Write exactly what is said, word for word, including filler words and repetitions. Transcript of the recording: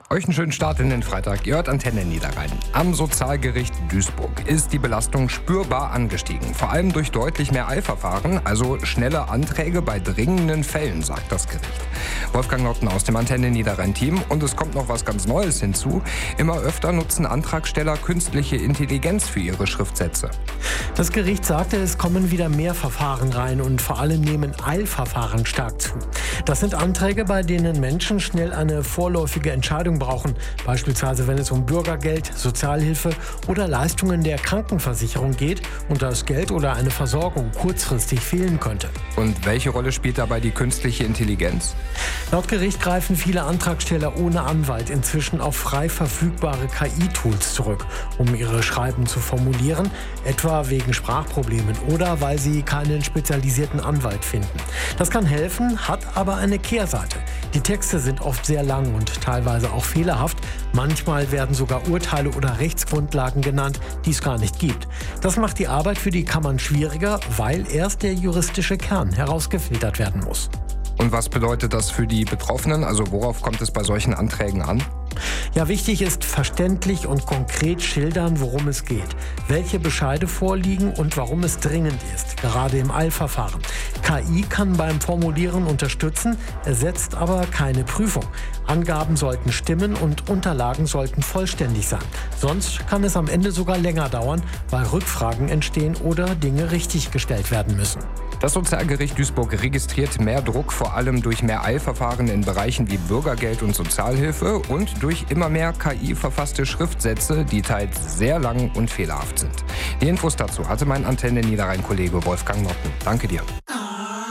Euch einen schönen Start in den Freitag. Ihr hört Antenne Niederrhein. Am Sozialgericht Duisburg ist die Belastung spürbar angestiegen. Vor allem durch deutlich mehr Eilverfahren, also schnelle Anträge bei dringenden Fällen, sagt das Gericht. Wolfgang Notten aus dem Antenne Niederrhein-Team. Und es kommt noch was ganz Neues hinzu. Immer öfter nutzen Antragsteller künstliche Intelligenz für ihre Schriftsätze. Das Gericht sagte, es kommen wieder mehr Verfahren rein und vor allem nehmen Eilverfahren stark zu. Das sind Anträge, bei denen Menschen schnell eine vorläufige Entscheidung brauchen, beispielsweise wenn es um Bürgergeld, Sozialhilfe oder Leistungen der Krankenversicherung geht und das Geld oder eine Versorgung kurzfristig fehlen könnte. Und welche Rolle spielt dabei die künstliche Intelligenz? Laut Gericht greifen viele Antragsteller ohne Anwalt inzwischen auf frei verfügbare K I-Tools zurück, um ihre Schreiben zu formulieren, etwa wegen Sprachproblemen oder weil sie keinen spezialisierten Anwalt finden. Das kann helfen, hat aber eine Kehrseite. Die Texte sind oft sehr lang und teilweise auch fehlerhaft. Manchmal werden sogar Urteile oder Rechtsgrundlagen genannt, die es gar nicht gibt. Das macht die Arbeit für die Kammern schwieriger, weil erst der juristische Kern herausgefiltert werden muss. Und was bedeutet das für die Betroffenen? Also worauf kommt es bei solchen Anträgen an? Ja, wichtig ist verständlich und konkret schildern, worum es geht, welche Bescheide vorliegen und warum es dringend ist, gerade im Eilverfahren. K I kann beim Formulieren unterstützen, ersetzt aber keine Prüfung. Angaben sollten stimmen und Unterlagen sollten vollständig sein. Sonst kann es am Ende sogar länger dauern, weil Rückfragen entstehen oder Dinge richtiggestellt werden müssen. Das Sozialgericht Duisburg registriert mehr Druck, vor allem durch mehr Eilverfahren in Bereichen wie Bürgergeld und Sozialhilfe und durch immer mehr K I-verfasste Schriftsätze, die teils sehr lang und fehlerhaft sind. Die Infos dazu hatte mein Antenne Niederrhein-Kollege Wolfgang Notten. Danke dir.